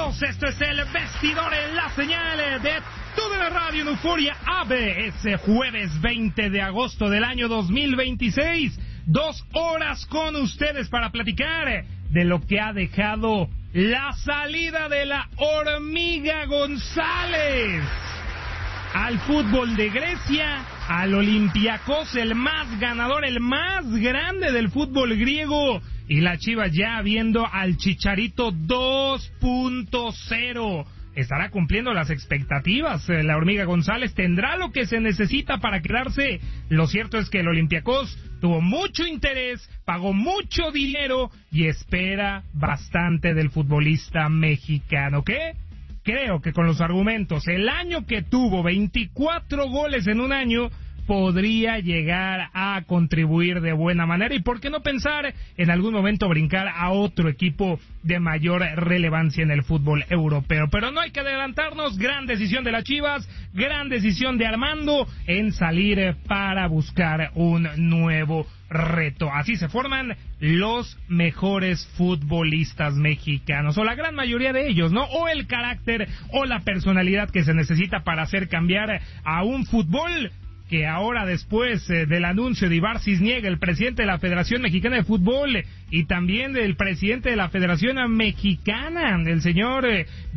Bienvenidos, esto es el Vestidor en la señal de TUDN Radio en Euforia AB. Es jueves 20 de agosto del año 2026. 2 horas con ustedes para platicar de lo que ha dejado la salida de la Hormiga González al fútbol de Grecia, al Olympiacos, el más ganador, el más grande del fútbol griego, y la Chivas ya viendo al Chicharito 2.0. ¿Estará cumpliendo las expectativas? La Hormiga González tendrá lo que se necesita para quedarse. Lo cierto es que el Olympiacos tuvo mucho interés, pagó mucho dinero y espera bastante del futbolista mexicano. ¿Qué? Creo que con los argumentos, el año que tuvo 24 goles en un año, podría llegar a contribuir de buena manera. Y por qué no pensar en algún momento brincar a otro equipo de mayor relevancia en el fútbol europeo. Pero no hay que adelantarnos. Gran decisión de las Chivas, gran decisión de Armando en salir para buscar un nuevo reto. Así se forman los mejores futbolistas mexicanos, o la gran mayoría de ellos, ¿no? O el carácter o la personalidad que se necesita para hacer cambiar a un fútbol que ahora, después del anuncio de Ibar Cisniega, el presidente de la Federación Mexicana de Fútbol, y también del presidente de la Federación Mexicana, el señor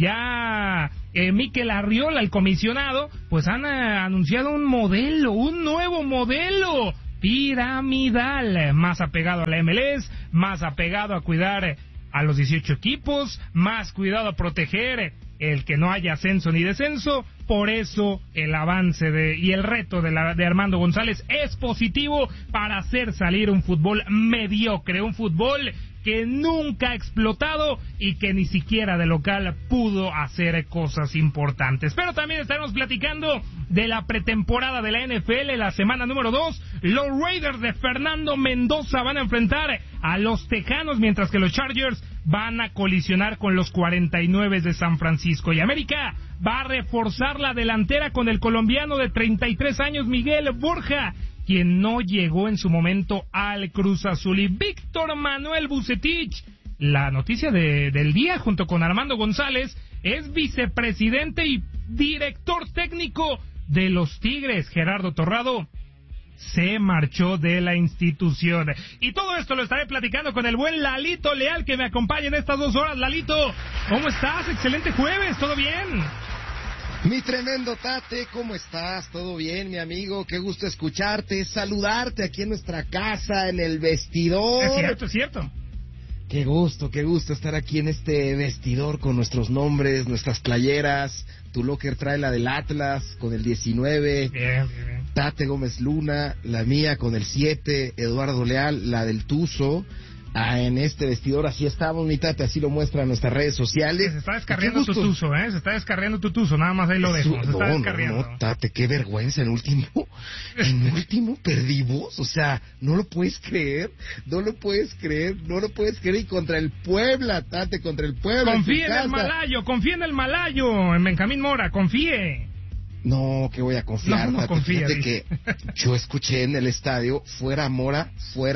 Mikel Arriola, el comisionado, pues han anunciado un nuevo modelo piramidal, más apegado a la MLS, más apegado a cuidar a los 18 equipos, más cuidado a proteger el que no haya ascenso ni descenso. Por eso el avance y el reto de Armando González es positivo para hacer salir un fútbol mediocre, un fútbol que nunca ha explotado y que ni siquiera de local pudo hacer cosas importantes. Pero también estaremos platicando de la pretemporada de la NFL, la semana número 2. Los Raiders de Fernando Mendoza van a enfrentar a los Tejanos, mientras que los Chargers van a colisionar con los 49 de San Francisco. Y América va a reforzar la delantera con el colombiano de 33 años, Miguel Borja, quien no llegó en su momento al Cruz Azul. Y Víctor Manuel Vucetich, la noticia del día, junto con Armando González, es vicepresidente y director técnico de los Tigres. Gerardo Torrado se marchó de la institución. Y todo esto lo estaré platicando con el buen Lalito Leal, que me acompaña en estas 2 horas. Lalito, ¿cómo estás? Excelente jueves, ¿todo bien? Mi tremendo Tate, ¿cómo estás? ¿Todo bien, mi amigo? Qué gusto escucharte, saludarte aquí en nuestra casa, en el vestidor. Es cierto. Qué gusto estar aquí en este vestidor con nuestros nombres, nuestras playeras. Tu locker trae la del Atlas con el 19. Bien. Tate Gómez Luna, la mía con el 7. Eduardo Leal, la del Tuzo. En este vestidor así estamos, mi Tate, así lo muestran nuestras redes sociales. Se está descarriando tu Tuzo, se está descarriando tu Tuzo, nada más ahí lo dejo. Se está descarriando. No, Tate, qué vergüenza, en último perdimos, o sea, no lo puedes creer, y contra el Puebla, Tate, contra el Puebla. Confíe en el malayo, en Benjamín Mora, confíe. No, que voy a confiar. No confía. Fíjate que yo escuché en el estadio, fuera Mora.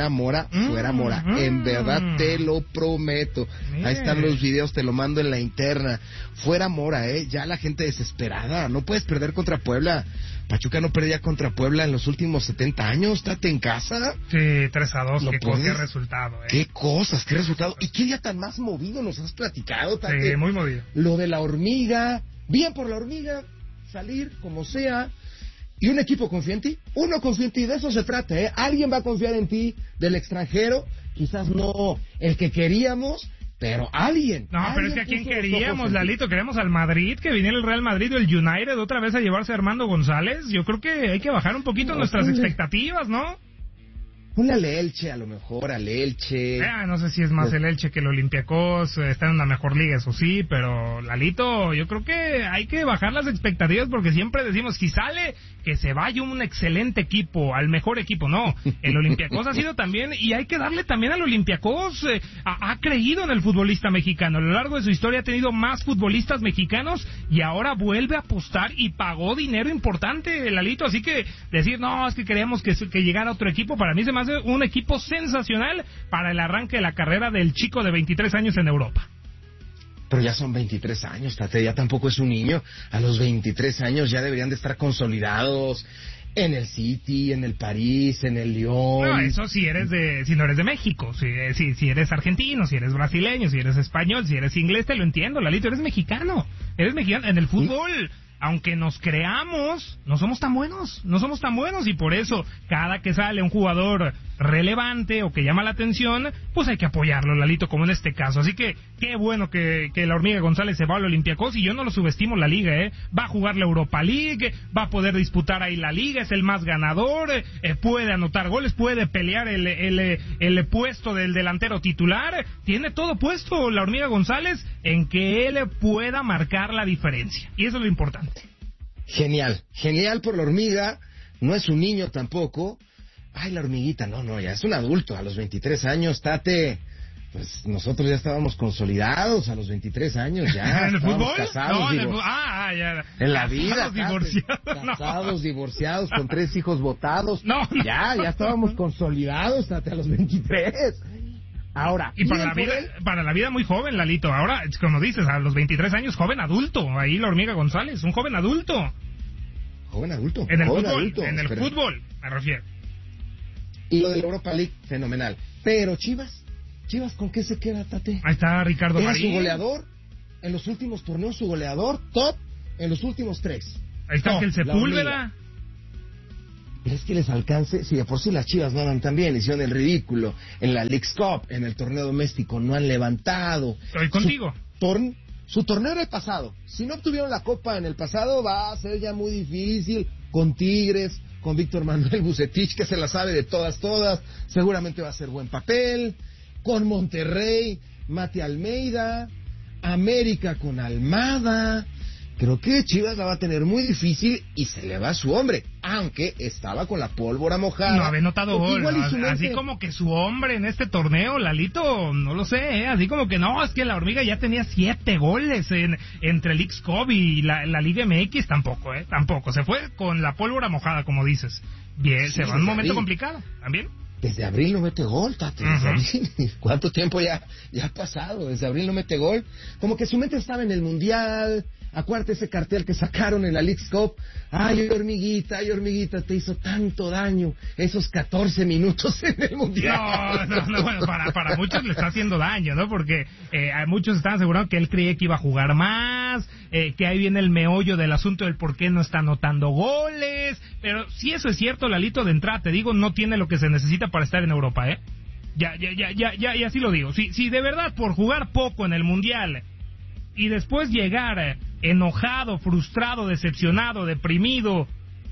En verdad te lo prometo. Bien. Ahí están los videos, te lo mando en la interna. Fuera Mora, ya la gente desesperada. No puedes perder contra Puebla. Pachuca no perdía contra Puebla en los últimos 70 años. Estate en casa. Sí, 3-2. Qué resultado, Qué cosas, qué resultado. ¿Y qué día tan más movido nos has platicado, Tate? Sí, muy movido. Lo de la Hormiga. Bien por la Hormiga. Salir como sea, y un equipo confía en ti, uno confía en ti, de eso se trata, alguien va a confiar en ti del extranjero, quizás no el que queríamos, pero alguien. No, pero es que a quién queríamos, Lalito, queríamos al Madrid, que viniera el Real Madrid o el United otra vez a llevarse a Armando González. Yo creo que hay que bajar un poquito nuestras expectativas, ¿no? Ponle al Elche, a lo mejor, al Elche. No sé si es más el Elche que el Olympiacos, está en una mejor liga, eso sí, pero Lalito, yo creo que hay que bajar las expectativas, porque siempre decimos, si sale, que se vaya un excelente equipo, al mejor equipo. No, el Olympiacos ha sido también, y hay que darle también al Olympiacos, ha creído en el futbolista mexicano, a lo largo de su historia ha tenido más futbolistas mexicanos, y ahora vuelve a apostar y pagó dinero importante, Lalito, así que decir, no, es que queríamos que llegara otro equipo, para mí se me hace un equipo sensacional para el arranque de la carrera del chico de 23 años en Europa. pero ya son 23 años, Tate, ya tampoco es un niño. A los 23 años ya deberían de estar consolidados en el City, en el París, en el Lyon. No, eso si no eres de México, si eres argentino, si eres brasileño, si eres español, si eres inglés, te lo entiendo, Lalito, eres mexicano en el fútbol. Aunque nos creamos, no somos tan buenos, y por eso cada que sale un jugador relevante o que llama la atención, pues hay que apoyarlo, Lalito, como en este caso. Así que qué bueno que la Hormiga González se va al Olympiacos, y yo no lo subestimo la liga, va a jugar la Europa League, va a poder disputar ahí la liga, es el más ganador, puede anotar goles, puede pelear el puesto del delantero titular, tiene todo puesto la Hormiga González en que él pueda marcar la diferencia, y eso es lo importante. Genial por la Hormiga, no es un niño tampoco. Ay, la Hormiguita, no, ya es un adulto. A los 23 años, Tate, pues nosotros ya estábamos consolidados a los 23 años, ya. ¿En el fútbol? Casados, ya. En la vida, Casados, divorciados, con 3 hijos botados. No. Ya estábamos consolidados, Tate, a los 23. Ahora, y para la vida muy joven, Lalito. Ahora, como dices, a los 23 años, joven adulto. Ahí la Hormiga González, un joven adulto. Joven adulto. En el fútbol, me refiero. Y lo de la Europa League, fenomenal. Pero Chivas, ¿con qué se queda, Tate? Ahí está Ricardo Era Marín. su goleador en los últimos torneos, su goleador top en los últimos 3. Ahí está el Sepúlveda. ¿Crees que les alcance? Si de por sí las Chivas no andan tan bien, hicieron el ridículo en la Leagues Cup, en el torneo doméstico, no han levantado. Estoy contigo. Su torneo era el pasado. Si no obtuvieron la Copa en el pasado, va a ser ya muy difícil con Tigres, con Víctor Manuel Bucetich, que se la sabe de todas, seguramente va a ser buen papel, con Monterrey, Mati Almeida, América con Almada. Creo que Chivas la va a tener muy difícil y se le va su hombre, aunque estaba con la pólvora mojada. No había notado gol, así mente... como que su hombre en este torneo, Lalito, no lo sé, así como que no, es que la Hormiga ya tenía 7 goles entre el X-Cup y la Liga MX, tampoco, se fue con la pólvora mojada, como dices. Bien, sí, se va en un momento complicado, también. Desde abril no mete gol, Tate. Desde abril. ¿Cuánto tiempo ya ha pasado? Desde abril no mete gol. Como que su mente estaba en el Mundial. Acuérdate ese cartel que sacaron en la Leagues Cup. Ay, hormiguita, te hizo tanto daño esos 14 minutos en el Mundial. No, bueno, para muchos le está haciendo daño, ¿no? Porque a muchos están asegurando que él creía que iba a jugar más, que ahí viene el meollo del asunto del por qué no está anotando goles. Pero si eso es cierto, Lalito, de entrada, te digo, no tiene lo que se necesita para estar en Europa, ¿eh? Ya, así lo digo. Si de verdad por jugar poco en el Mundial y después llegar enojado, frustrado, decepcionado, deprimido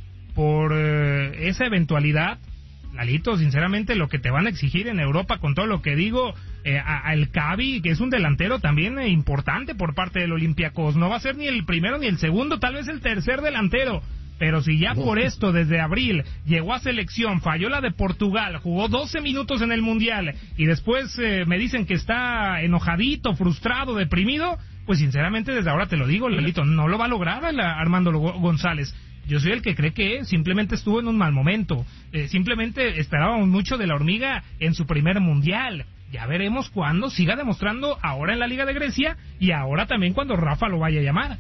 por esa eventualidad, Lalito, sinceramente lo que te van a exigir en Europa, con todo lo que digo, al Cavi, que es un delantero también importante por parte del Olympiacos, no va a ser ni el primero ni el segundo, tal vez el tercer delantero. Pero si ya por esto desde abril llegó a selección, falló la de Portugal, jugó 12 minutos en el Mundial y después me dicen que está enojadito, frustrado, deprimido, pues sinceramente desde ahora te lo digo, Lalito, no lo va a lograr Armando González. Yo soy el que cree que simplemente estuvo en un mal momento. Simplemente esperábamos mucho de la Hormiga en su primer Mundial. Ya veremos cuándo siga demostrando ahora en la Liga de Grecia y ahora también cuando Rafa lo vaya a llamar.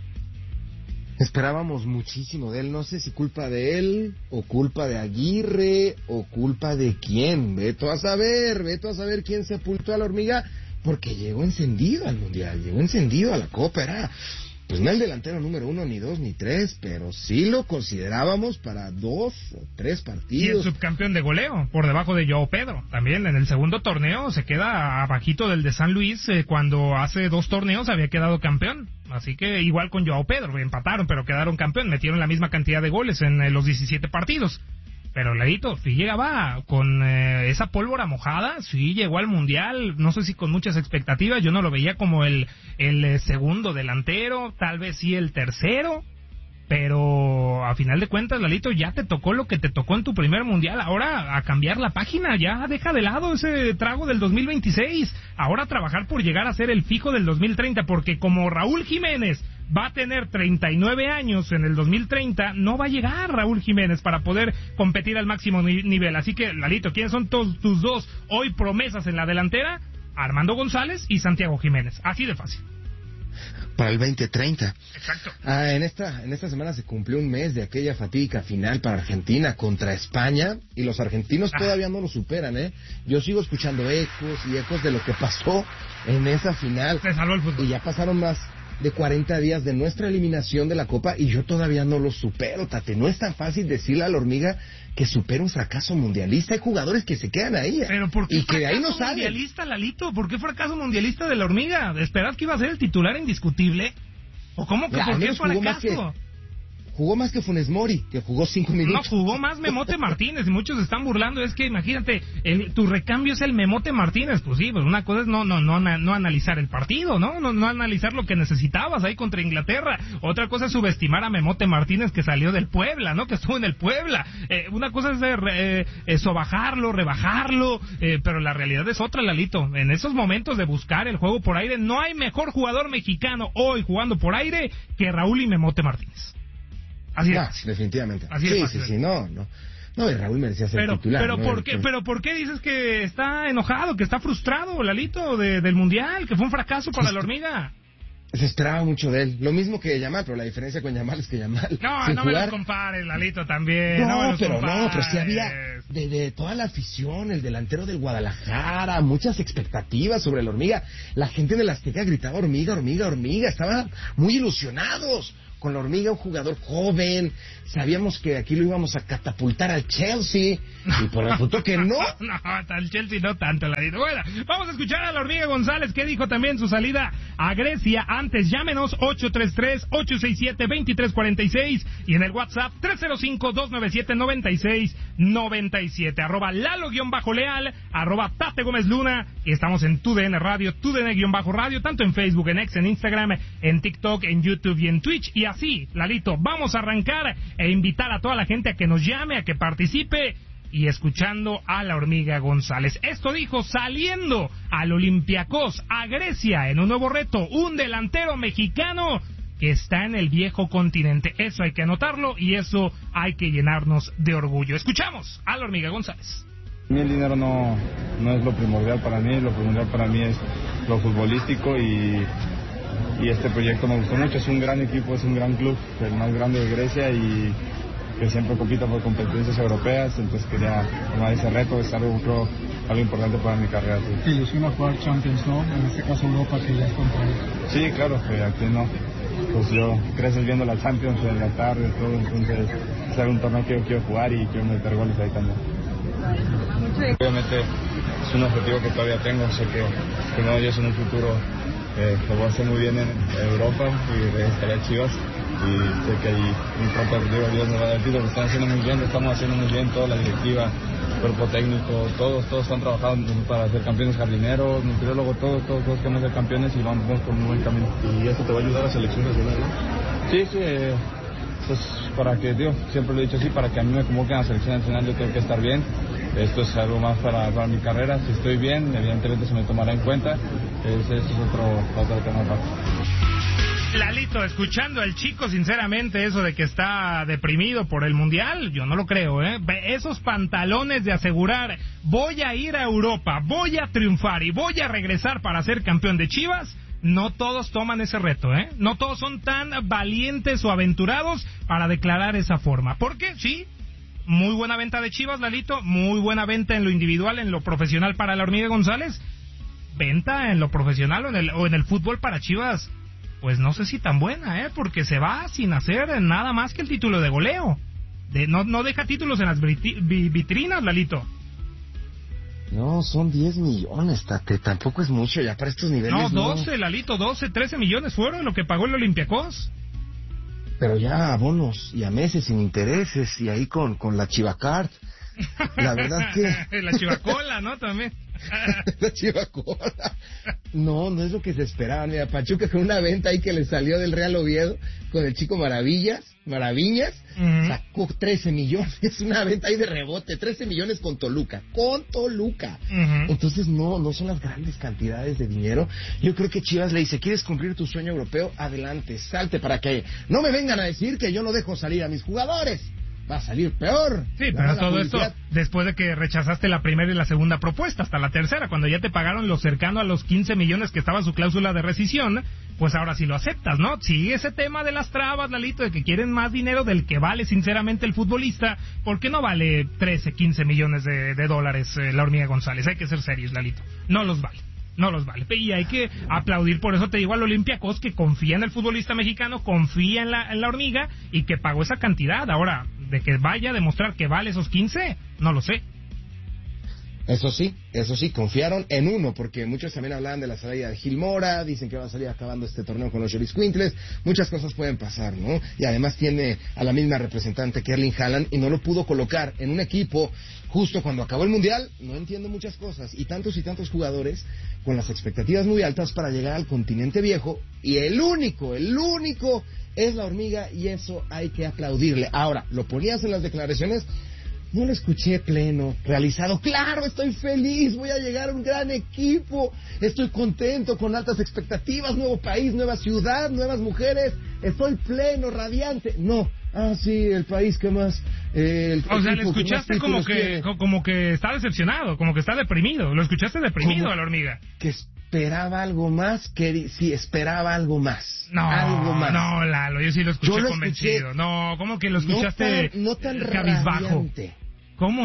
Esperábamos muchísimo de él, no sé si culpa de él, o culpa de Aguirre, o culpa de quién. Veto a saber quién sepultó a la Hormiga, porque llegó encendido al Mundial, llegó encendido a la Copa, era... Pues no el delantero número 1, ni 2, ni 3, pero sí lo considerábamos para 2 o 3 partidos. Y el subcampeón de goleo, por debajo de Joao Pedro. También en el segundo torneo se queda abajito del de San Luis, cuando hace 2 torneos había quedado campeón. Así que igual con Joao Pedro, empataron, pero quedaron campeón. Metieron la misma cantidad de goles en los 17 partidos. Pero Ladito, sí llegaba con esa pólvora mojada, sí llegó al Mundial, no sé si con muchas expectativas, yo no lo veía como el segundo delantero, tal vez sí el tercero, pero a final de cuentas, Lalito, ya te tocó lo que te tocó en tu primer Mundial, ahora a cambiar la página, ya deja de lado ese trago del 2026, ahora a trabajar por llegar a ser el fijo del 2030, porque como Raúl Jiménez va a tener 39 años en el 2030, no va a llegar Raúl Jiménez para poder competir al máximo nivel. Así que, Lalito, ¿quiénes son tus dos hoy promesas en la delantera? Armando González y Santiago Jiménez. Así de fácil. para el 2030. Exacto. En esta semana se cumplió un mes de aquella fatídica final para Argentina contra España, y los argentinos todavía no lo superan, ¿eh? Yo sigo escuchando ecos de lo que pasó en esa final. Se salvó el fútbol. Y ya pasaron más de 40 días de nuestra eliminación de la Copa y yo todavía no lo supero, Tate. No es tan fácil decirle a la hormiga que supera un fracaso mundialista. Hay jugadores que se quedan ahí, ¿Pero por qué y que de ahí no fracaso salen. mundialista, Lalito? ¿Por qué fracaso mundialista de la hormiga? ¿Esperas que iba a ser el titular indiscutible? ¿O cómo que por qué fracaso? Jugó más que Funes Mori, que jugó 5 minutos. No, jugó más Memote Martínez, y muchos se están burlando. Es que imagínate, tu recambio es el Memote Martínez. Pues sí, pues una cosa es no analizar el partido, no analizar lo que necesitabas ahí contra Inglaterra. Otra cosa es subestimar a Memote Martínez, que salió del Puebla, ¿no? Que estuvo en el Puebla. Una cosa es sobajarlo, rebajarlo, pero la realidad es otra, Lalito. En esos momentos de buscar el juego por aire, no hay mejor jugador mexicano hoy jugando por aire que Raúl y Memote Martínez. Así es. Definitivamente. Así es. Sí, no, y Raúl merecía ser titular. Pero ¿no? ¿por qué dices que está enojado, que está frustrado, Lalito, del Mundial, que fue un fracaso para la hormiga? Se esperaba mucho de él. Lo mismo que Yamal, pero la diferencia con Yamal es que Yamal... No me los compares, Lalito, también. Pero sí había de toda la afición, el delantero del Guadalajara, muchas expectativas sobre la hormiga. La gente de la Azteca gritaba hormiga, hormiga, hormiga. Estaban muy ilusionados con la hormiga, un jugador joven. Sabíamos que aquí lo íbamos a catapultar al Chelsea, y por el futuro que no. No, al Chelsea no tanto, Ladito. Bueno, vamos a escuchar a la hormiga González, que dijo también su salida a Grecia. Antes, llámenos 833-867-2346 y en el WhatsApp 305-297-9697. @Lalo_Leal, @Tate Gómez Luna, y estamos en TUDN Radio, TUDN_Radio, tanto en Facebook, en X, en Instagram, en TikTok, en YouTube y en Twitch. Y así, Lalito, vamos a arrancar e invitar a toda la gente a que nos llame, a que participe, y escuchando a la hormiga González. Esto dijo saliendo al Olympiacos, a Grecia, en un nuevo reto, un delantero mexicano que está en el viejo continente. Eso hay que anotarlo y eso hay que llenarnos de orgullo. Escuchamos a la hormiga González. A mí el dinero no es lo primordial para mí es lo futbolístico, y este proyecto me gustó mucho. Es un gran equipo, es un gran club, el más grande de Grecia, y que siempre compita por competencias europeas, entonces quería tomar ese reto. Es algo importante para mi carrera. Sí. ¿Te ilusiona jugar Champions, no? En este caso Europa, que ya es contra él. Sí, claro, que aquí no. Pues yo creces viendo la Champions en la tarde, todo, entonces es un torneo que yo quiero jugar y quiero meter goles ahí también. Obviamente es un objetivo que todavía tengo, sé que no, yo en un futuro lo voy a hacer muy bien en Europa y estaré a Chivas, y sé que ahí un pronto Dios nos va a dar el título. Lo están haciendo muy bien, lo estamos haciendo muy bien, toda la directiva, cuerpo técnico, todos están trabajando para ser campeones, jardineros, nutriólogos, todos queremos ser campeones y vamos por un buen camino. ¿Y eso te va a ayudar a la selección nacional, no? Sí, pues para que, siempre lo he dicho así, para que a mí me convoquen a la selección nacional yo tengo que estar bien. Esto es algo más para mi carrera. Si estoy bien, evidentemente se me tomará en cuenta. Ese es otro tema aparte. Lalito, escuchando al chico, sinceramente, eso de que está deprimido por el Mundial, yo no lo creo, ¿eh? Esos pantalones de asegurar, voy a ir a Europa, voy a triunfar y voy a regresar para ser campeón de Chivas, no todos toman ese reto, ¿eh? No todos son tan valientes o aventurados para declarar esa forma. Porque, sí, muy buena venta de Chivas, Lalito, muy buena venta en lo individual, en lo profesional para la hormiga González. Venta en lo profesional o en el fútbol para Chivas, pues no sé si tan buena, porque se va sin hacer nada más que el título de goleo. No deja títulos en las vitrinas, Lalito. No, son 10 millones, Tate, tampoco es mucho ya para estos niveles. No, 12, Lalito, 13 millones fueron lo que pagó el Olympiacos. Pero ya a bonos y a meses sin intereses, y ahí con la Chivacard. La verdad que... La Chivacola, ¿no? También. La Chivacola. No es lo que se esperaba. Mira, Pachuca con una venta ahí que le salió del Real Oviedo con el chico Maraviñas, sacó 13 millones, una venta ahí de rebote, 13 millones con Toluca. Entonces no son las grandes cantidades de dinero. Yo creo que Chivas le dice, ¿quieres cumplir tu sueño europeo? Adelante, salte, para que no me vengan a decir que yo no dejo salir a mis jugadores. Va a salir peor. Sí, pero todo esto después de que rechazaste la primera y la segunda propuesta, hasta la tercera, cuando ya te pagaron lo cercano a los 15 millones que estaba su cláusula de rescisión, pues ahora sí lo aceptas, ¿no? Sigue ese tema de las trabas, Lalito, de que quieren más dinero del que vale sinceramente el futbolista, porque no vale 13, 15 millones de dólares la Hormiga González. Hay que ser serios, Lalito. No los vale. No los vale. Y hay que aplaudir, por eso te digo al Olympiacos, que confía en el futbolista mexicano, confía en la Hormiga y que pagó esa cantidad. Ahora, de que vaya a demostrar que vale esos 15, no lo sé. Eso sí, confiaron en uno, porque muchos también hablaban de la salida de Gil Mora, dicen que va a salir acabando este torneo con los Xoliquintles, muchas cosas pueden pasar, ¿no? Y además tiene a la misma representante que Erling Haaland y no lo pudo colocar en un equipo justo cuando acabó el Mundial. No entiendo muchas cosas, y tantos jugadores con las expectativas muy altas para llegar al continente viejo, y el único es la Hormiga, y eso hay que aplaudirle. Ahora, lo ponías en las declaraciones. No lo escuché pleno, realizado. Claro, estoy feliz, voy a llegar a un gran equipo, estoy contento, con altas expectativas, nuevo país, nueva ciudad, nuevas mujeres, estoy pleno, radiante. No, sí, el país que más... o sea, le escuchaste como que está decepcionado, como que está deprimido, lo escuchaste deprimido a la Hormiga. Que esperaba algo más, esperaba algo más. No, Lalo, yo sí lo escuché convencido. No, ¿cómo que lo escuchaste no tan cabizbajo? Radiante. ¿Cómo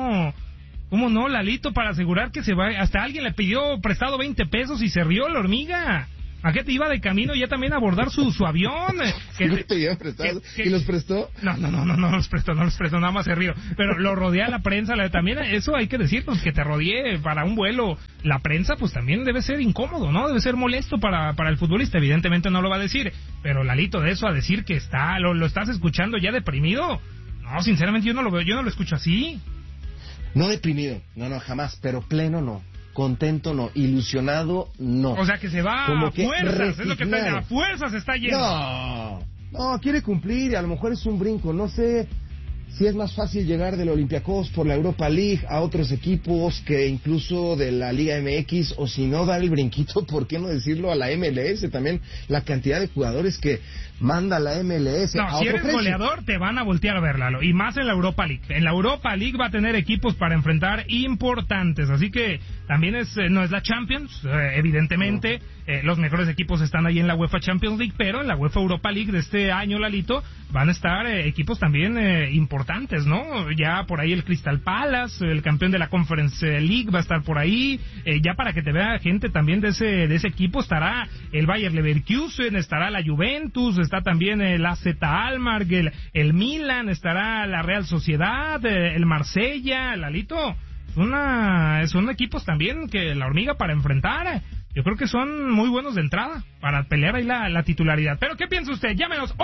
no, Lalito, para asegurar que se va? Hasta alguien le pidió prestado 20 pesos y se rió la Hormiga. ¿A qué te iba de camino ya también a abordar su avión? ¿Y los prestó? No los prestó, nada más se rió. Pero lo rodea la prensa, también eso hay que decirnos, que te rodee para un vuelo. La prensa pues también debe ser incómodo, ¿no? Debe ser molesto para el futbolista, evidentemente no lo va a decir. Pero Lalito, de eso a decir que lo estás escuchando ya deprimido... No, sinceramente yo no lo escucho así. No deprimido, no, jamás, pero pleno no, contento no, ilusionado no. O sea que se va como a fuerzas, es lo que está, a fuerzas está yendo. No, quiere cumplir y a lo mejor es un brinco, no sé si es más fácil llegar del Olympiacos por la Europa League a otros equipos que incluso de la Liga MX, o si no dar el brinquito, ¿por qué no decirlo?, a la MLS, también la cantidad de jugadores que manda la MLS. No, si eres goleador te van a voltear a ver, Lalo, y más en la Europa League. En la Europa League va a tener equipos para enfrentar importantes, así que también no es la Champions, evidentemente, los mejores equipos están ahí en la UEFA Champions League, pero en la UEFA Europa League de este año, Lalito, van a estar equipos también importantes, ¿no? Ya por ahí el Crystal Palace, el campeón de la Conference League va a estar por ahí, ya para que te vea gente también de ese equipo, estará el Bayer Leverkusen, estará la Juventus, está también el AZ Alkmaar, el Milan, estará la Real Sociedad, el Marsella, Lalito. Son equipos también que la Hormiga para enfrentar, yo creo que son muy buenos de entrada para pelear ahí la titularidad. Pero ¿qué piensa usted? Llámenos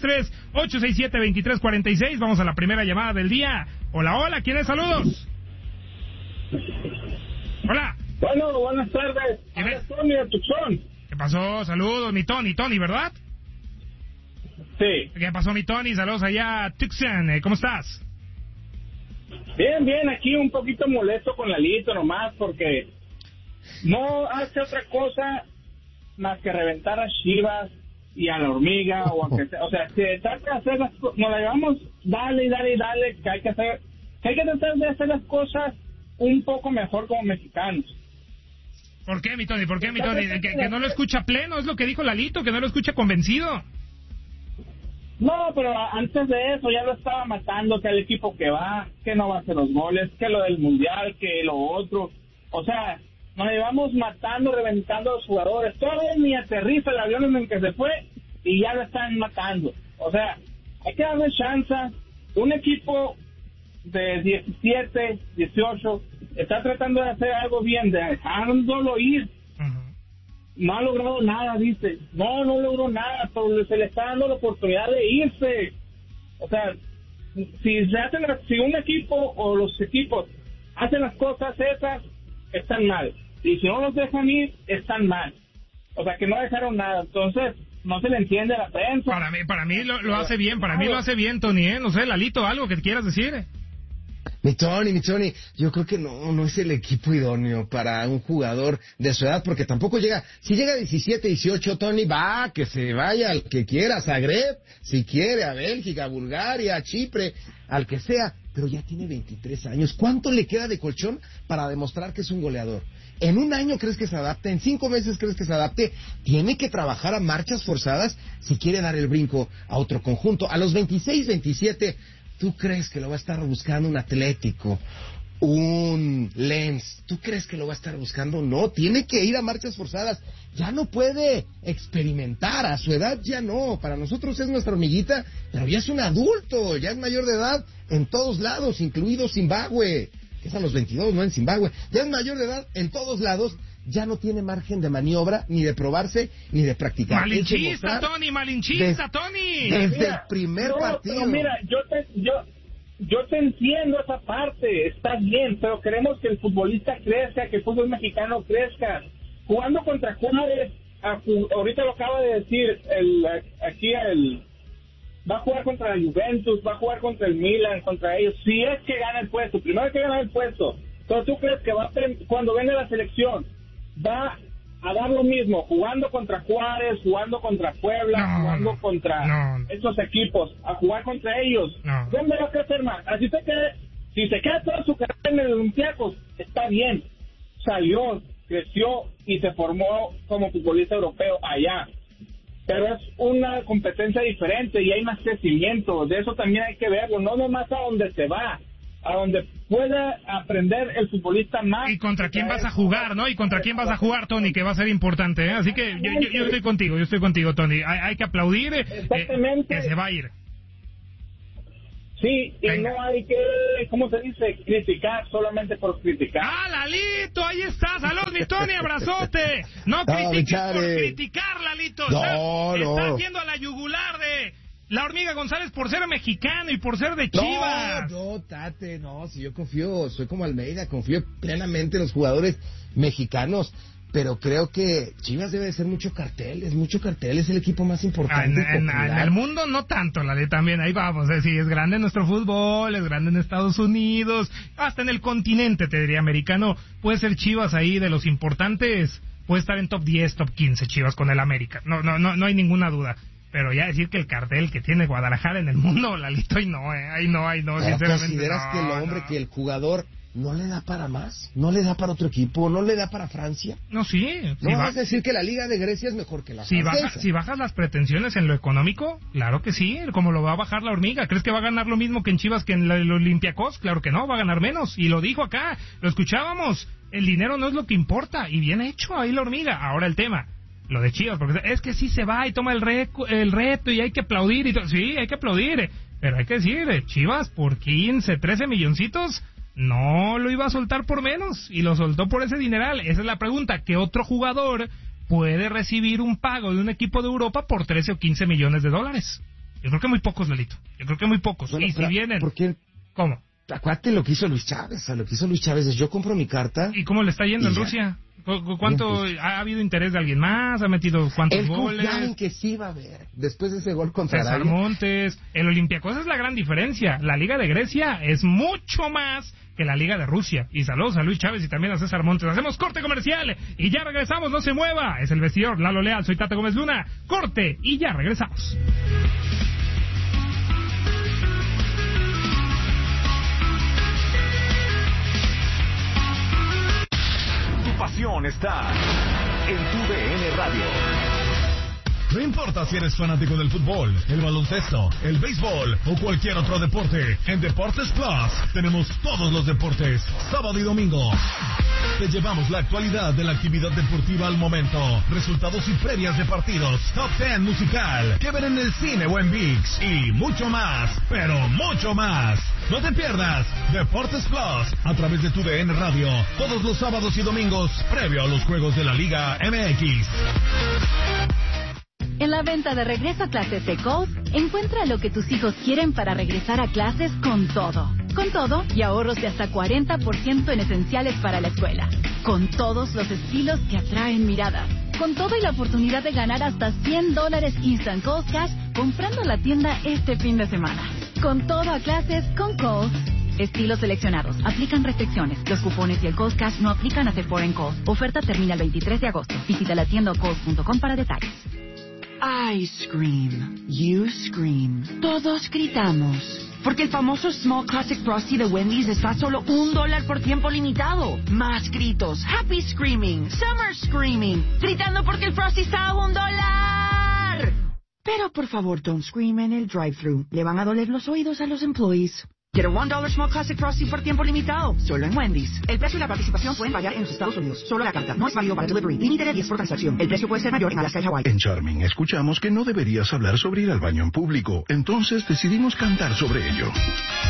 833-867-2346. Vamos a la primera llamada del día. Hola, ¿quién es? Saludos. Hola. Bueno, buenas tardes. ¿Quién es? Tony de Tucson. ¿Qué pasó? Saludos, mi Tony, ¿verdad? Sí. ¿Qué pasó, mi Tony? Saludos allá a Tucson. ¿Cómo estás? Bien, aquí un poquito molesto con Lalito nomás, porque no hace otra cosa más que reventar a Chivas y a la Hormiga, o sea, si trata de hacer las cosas, nos la llevamos, dale, que hay que tratar de hacer las cosas un poco mejor como mexicanos. ¿Por qué, mi Tony? ¿Que no lo escucha pleno? ¿Es lo que dijo Lalito? ¿Que no lo escucha convencido? No, pero antes de eso ya lo estaba matando, que el equipo que va, que no va a hacer los goles, que lo del mundial, que lo otro. O sea, nos llevamos matando, reventando a los jugadores. Todavía ni aterriza el avión en el que se fue y ya lo están matando. O sea, hay que darle chance. Un equipo de 17, 18 está tratando de hacer algo bien, dejándolo ir. No ha logrado nada, dice. No logró nada, pero se le está dando la oportunidad de irse. O sea, si un equipo o los equipos hacen las cosas esas, están mal. Y si no los dejan ir, están mal. O sea, que no dejaron nada. Entonces, no se le entiende a la prensa. Para mí lo hace bien, lo hace bien, Tony, ¿eh? No sé, Lalito, algo que quieras decir. Mi Tony, yo creo que no es el equipo idóneo para un jugador de su edad, porque tampoco llega, si llega a 17, 18, Tony, que se vaya al que quiera, a Zagreb, si quiere, a Bélgica, a Bulgaria, a Chipre, al que sea, pero ya tiene 23 años. ¿Cuánto le queda de colchón para demostrar que es un goleador? ¿En un año crees que se adapte? ¿En 5 meses crees que se adapte? Tiene que trabajar a marchas forzadas si quiere dar el brinco a otro conjunto. A los 26, 27, ¿tú crees que lo va a estar buscando un Atlético, un Lens? ¿Tú crees que lo va a estar buscando? No, tiene que ir a marchas forzadas. Ya no puede experimentar, a su edad ya no. Para nosotros es nuestra hormiguita, pero ya es un adulto, ya es mayor de edad en todos lados, incluido Zimbabue, que es a los 22, no en Zimbabue. Ya es mayor de edad en todos lados, ya no tiene margen de maniobra, ni de probarse, ni de practicar. Malinchista, Tony, malinchista, Tony. Desde el primer partido. Pero mira, yo te entiendo esa parte, está bien, pero queremos que el futbolista crezca, que el fútbol mexicano crezca. Jugando contra Juárez, ahorita lo acaba de decir, va a jugar contra la Juventus, va a jugar contra el Milan, contra ellos. Si es que gana el puesto, primero hay que ganar el puesto. Pero tú crees que cuando venga la selección va a dar lo mismo, jugando contra Juárez, jugando contra Puebla, jugando contra estos equipos, a jugar contra ellos. ¿Dónde va a crecer más? Así si se queda toda su carrera en el Olympiacos, está bien. Salió, creció y se formó como futbolista europeo allá. Pero es una competencia diferente y hay más crecimiento. De eso también hay que verlo, no nomás a donde se va, a donde pueda aprender el futbolista más. Y contra quién vas a jugar, ¿no? Y contra quién vas a jugar, Tony, que va a ser importante, ¿eh? Así que yo estoy contigo, Tony. Hay que aplaudir que se va a ir. Sí, y no hay que, ¿cómo se dice? Criticar solamente por criticar. ¡Ah, Lalito! Ahí está. ¡Salud, mi Tony! ¡Abrazote! No critiques por criticar, Lalito. Estás haciendo a la yugular de la Hormiga González por ser mexicano y por ser de Chivas. No, Tate, no. Si yo confío, soy como Almeida, confío plenamente en los jugadores mexicanos. Pero creo que Chivas debe de ser mucho cartel, es el equipo más importante. En el mundo no tanto, Lali, también, ahí vamos, sí, es grande nuestro fútbol, es grande en Estados Unidos, hasta en el continente, te diría, americano, puede ser Chivas ahí de los importantes, puede estar en top 10, top 15 Chivas con el América, no hay ninguna duda. Pero ya decir que el cartel que tiene Guadalajara en el mundo, Lalito, ahí no, sinceramente. ¿Consideras que el hombre, que el jugador no le da para más? ¿No le da para otro equipo? ¿No le da para Francia? No, sí. ¿No vas a decir que la Liga de Grecia es mejor que la francesa? Si bajas las pretensiones en lo económico, claro que sí, como lo va a bajar la Hormiga. ¿Crees que va a ganar lo mismo que en Chivas que en el Olympiacos? Claro que no, va a ganar menos. Y lo dijo acá, lo escuchábamos. El dinero no es lo que importa, y bien hecho ahí la Hormiga. Ahora el tema, lo de Chivas, porque es que sí se va y toma el reto y hay que aplaudir y todo. Sí, hay que aplaudir, pero hay que decir, Chivas por 15, 13 milloncitos no lo iba a soltar por menos y lo soltó por ese dineral. Esa es la pregunta, ¿qué otro jugador puede recibir un pago de un equipo de Europa por 13 o 15 millones de dólares? Yo creo que muy pocos, Lalito, yo creo que muy pocos. Bueno, y si vienen... ¿por qué? ¿Cómo? Acuérdate lo que hizo Luis Chávez, es yo compro mi carta. ¿Y cómo le está yendo en Rusia? ¿Cuánto ha habido interés de alguien más? ¿Ha metido cuántos goles? El que sí va a haber después de ese gol contra César Montes, el Olympiacos, es la gran diferencia. La Liga de Grecia es mucho más que la Liga de Rusia. Y saludos a Luis Chávez y también a César Montes. Hacemos corte comercial y ya regresamos, no se mueva. Es el vestidor, Lalo Leal, soy Tata Gómez Luna. Corte y ya regresamos. Pasión está en tu DN Radio. No importa si eres fanático del fútbol, el baloncesto, el béisbol o cualquier otro deporte, en Deportes Plus tenemos todos los deportes, sábado y domingo. Te llevamos la actualidad de la actividad deportiva al momento, resultados y previas de partidos, top 10 musical, que ver en el cine o en ViX y mucho más, pero mucho más. No te pierdas Deportes Plus a través de tu DN Radio, todos los sábados y domingos, previo a los juegos de la Liga MX. En la venta de regreso a clases de Kohl's, encuentra lo que tus hijos quieren para regresar a clases con todo. Con todo y ahorros de hasta 40% en esenciales para la escuela. Con todos los estilos que atraen miradas. Con todo y la oportunidad de ganar hasta $100 Instant Kohl's Cash comprando en la tienda este fin de semana. Con todo a clases con Kohl's. Estilos seleccionados. Aplican restricciones. Los cupones y el Kohl's Cash no aplican a Sephora en Kohl's. Oferta termina el 23 de agosto. Visita la tienda o kohls.com para detalles. I scream. You scream. Todos gritamos. Porque el famoso Small Classic Frosty de Wendy's está a solo $1 por tiempo limitado. Más gritos. Happy Screaming. Summer Screaming. Gritando porque el Frosty está a $1. Pero por favor, don't scream en el drive-thru. Le van a doler los oídos a los employees. Get a $1 Small Classic Frosty por tiempo limitado. Solo en Wendy's. El precio y la participación pueden variar en los Estados Unidos. Solo la carta. No es válido para delivery. Límite de 10 por transacción. El precio puede ser mayor en Alaska y Hawái. En Charming escuchamos que no deberías hablar sobre ir al baño en público. Entonces decidimos cantar sobre ello.